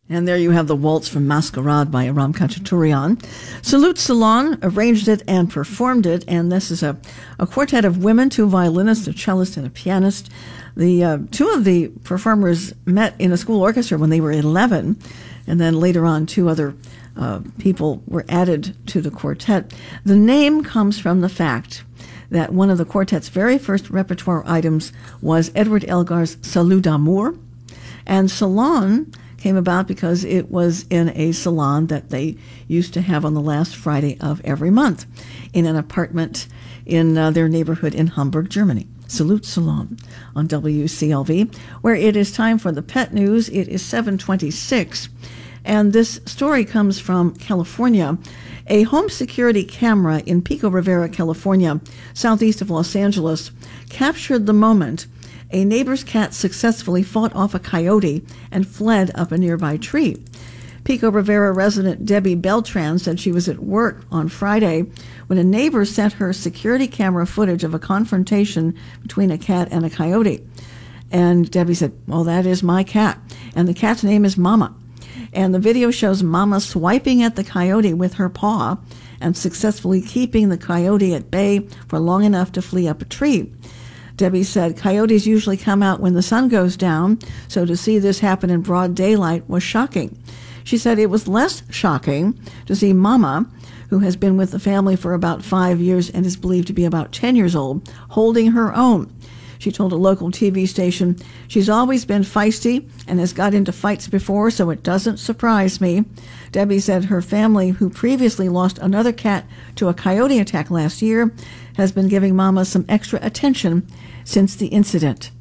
And there you have the waltz from Masquerade by Aram Khachaturian. Salute Salon arranged it and performed it, and this is a quartet of women, 2 violinists, a cellist, and a pianist. The 2 of the performers met in a school orchestra when they were 11, and then later on 2 other people were added to the quartet. The name comes from the fact that one of the quartet's very first repertoire items was Edward Elgar's Salut d'Amour, and Salon came about because it was in a salon that they used to have on the last Friday of every month in an apartment in their neighborhood in Hamburg, Germany. Salute Salon on WCLV, where it is time for the pet news. It is 7:26, and this story comes from California. A home security camera in Pico Rivera, California, southeast of Los Angeles, captured the moment a neighbor's cat successfully fought off a coyote and fled up a nearby tree. Pico Rivera resident Debbie Beltran said she was at work on Friday when a neighbor sent her security camera footage of a confrontation between a cat and a coyote. And Debbie said, "Well, that is my cat, and the cat's name is Mama." And the video shows Mama swiping at the coyote with her paw and successfully keeping the coyote at bay for long enough to flee up a tree. Debbie said coyotes usually come out when the sun goes down, so to see this happen in broad daylight was shocking. She said it was less shocking to see Mama, who has been with the family for about 5 years and is believed to be about 10 years old, holding her own. She told a local TV station, "She's always been feisty and has got into fights before, so it doesn't surprise me." Debbie said her family, who previously lost another cat to a coyote attack last year, has been giving Mama some extra attention since the incident.